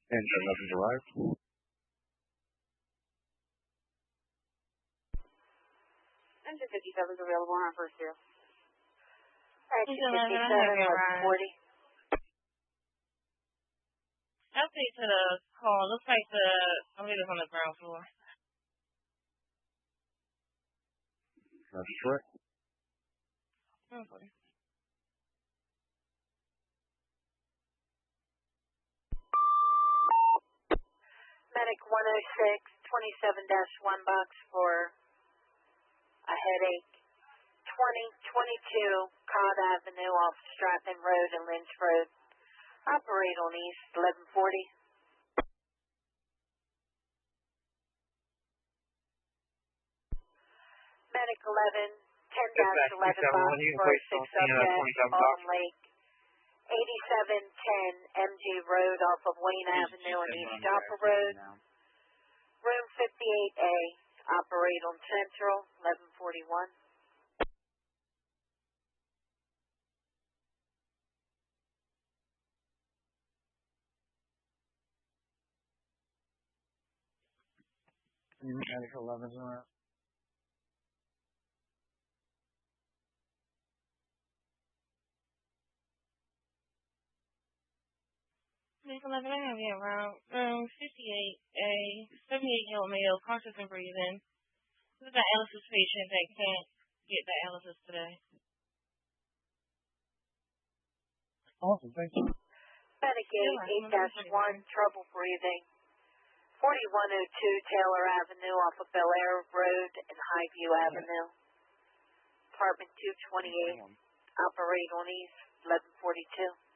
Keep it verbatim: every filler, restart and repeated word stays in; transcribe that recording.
Engine nothing's arrived. Engine fifty-seven is available on our first zero. Engine fifty-seven, eleven forty. Update to the call. Looks like the elevator's on the ground floor. That's correct. Okay. Medic one oh six, twenty-seven dash one box for a headache. twenty twenty-two Codd Avenue off Stratton Road and Lynch Road. Operate on East eleven forty. Medic eleven, ten dash eleven box for a six subject on Lake. eighty-seven ten M G Road off of Wayne Avenue and East Chopper Road. Room fifty-eight A. Operate on Central eleven forty-one. Medic eleven's around. Medic eleven, I have you around room fifty-eight A, seventy-eight Yellow Mail, conscious and breathing. This is a dialysis patient that can't get dialysis today. Awesome, thank you. Medic eight, eight dash one, trouble breathing. forty-one oh two Taylor Avenue off of Bel Air Road and Highview Avenue. Apartment two twenty-eight. Operate on East eleven forty-two.